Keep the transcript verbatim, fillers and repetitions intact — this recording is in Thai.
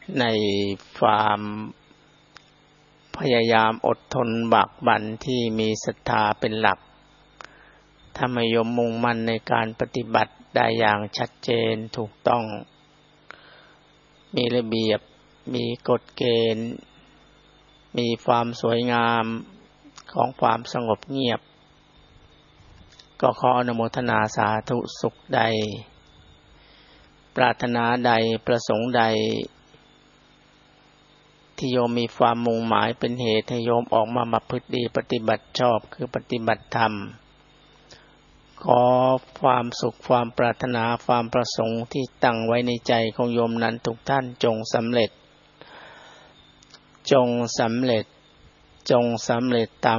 ในความพยายามอดทนบากบั่นที่มีศรัทธาเป็นหลักทำให้โยมมุ่งมั่นในการปฏิบัติได้อย่างชัดเจนถูกต้องมีระเบียบมีกฎเกณฑ์มีความสวยงามของความสงบเงียบก็ขออนุโมทนาสาธุสุขใดปรารถนาใดประสงค์ใดที่โยมมีความมุ่งหมายเป็นเหตุให้โยมออกมาประพฤติดีปฏิบัติชอบคือปฏิบัติธรรมขอความสุขความปรารถนาความประสงค์ที่ตั้งไว้ในใจของโยมนั้นทุกท่านจงสำเร็จจงสำเร็จจงสำเร็จตาม